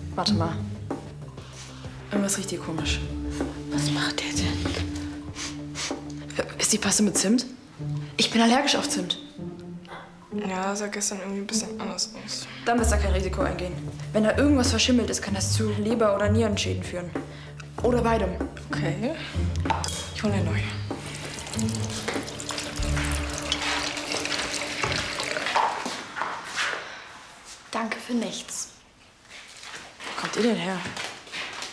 Warte mal. Irgendwas riecht hier komisch. Was macht der denn? Ist die Paste mit Zimt? Ich bin allergisch auf Zimt. Ja, sah gestern irgendwie ein bisschen anders aus. Dann besser kein Risiko eingehen. Wenn da irgendwas verschimmelt ist, kann das zu Leber- oder Nierenschäden führen. Oder beidem. Okay. Ich hole eine neue. Danke für nichts. Wo kommt ihr denn her?